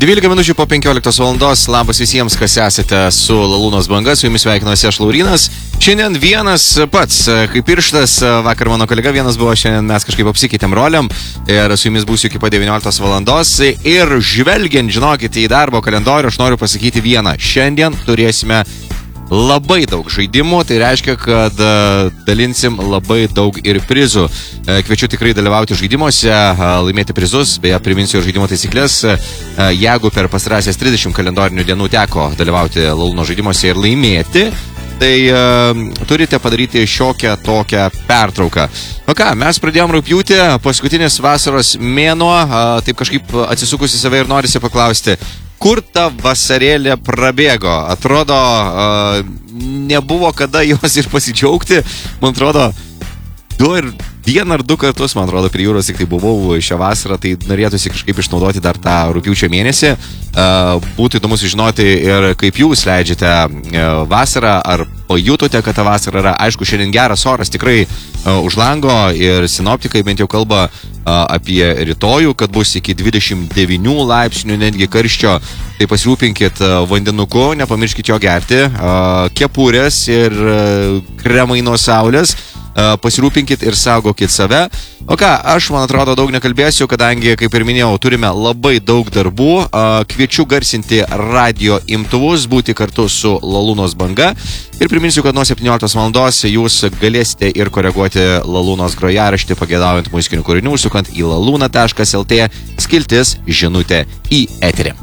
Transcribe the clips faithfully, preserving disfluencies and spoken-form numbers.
dvylika minučių po penkioliktos valandos. Labas visiems, kas esate su Lalūnos banga. Su jumis sveikinuosi aš, Laurinas. Šiandien vienas pats, kaip pirštas. Vakar mano kolega vienas buvo, šiandien mes kažkaip apsikeitėm roliam. Ir su jumis būsiu iki po devynioliktos valandos. Ir žvelgiant, žinokite, į darbo kalendorių, aš noriu pasakyti vieną. Šiandien turėsime labai daug žaidimų, tai reiškia, kad dalinsim labai daug ir prizų. Kviečiu tikrai dalyvauti žaidimuose, laimėti prizus, beje, priminsiu žaidimo taisyklės. Jeigu per pastarąsias trisdešimt kalendorinių dienų teko dalyvauti Lalūno žaidimuose ir laimėti, tai uh, turite padaryti šiokią tokią pertrauką. O ką, mes pradėjom rugpjūtį, paskutinis vasaros mėnuo, uh, taip kažkaip atsisukusi save ir norisi paklausti, kur ta vasarėlė prabėgo? Atrodo, uh, nebuvo kada jos ir pasidžiaugti. Man atrodo, du ir vieną ar du kartus, man atrodo, prie jūros tik tai buvau šią vasarą, tai norėtųsi kažkaip išnaudoti dar tą rugpjūčio mėnesį. Uh, būtų įdomu sužinoti ir kaip jūs leidžiate uh, vasarą, ar pajutote, kad ta vasara yra. Aišku, šiandien geras oras tikrai uh, už lango ir sinoptikai bent jau kalba uh, apie rytojų, kad bus iki dvidešimt devynių laipsnių netgi karščio. Tai pasirūpinkit uh, vandenuku, nepamirškit jo gerti, uh, kepurės ir uh, kremai nuo saulės. Uh, pasirūpinkit ir saugokit save. O ką, aš, man atrodo, daug nekalbėsiu, kadangi, kaip ir minėjau, turime labai daug darbų. Uh, kviečiu garsinti radio imtuvus, būti kartu su Lalūnos banga. Ir priminsiu, kad nuo septynioliktos valandos jūs galėsite ir koreguoti Lalūnos grojaraštį, pageidaujant muzikinių kūrinių, užsukant į lalūna taškas lt skiltis žinutė į eterį.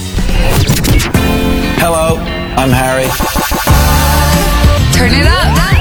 Hello, I'm Harry. Turn it up.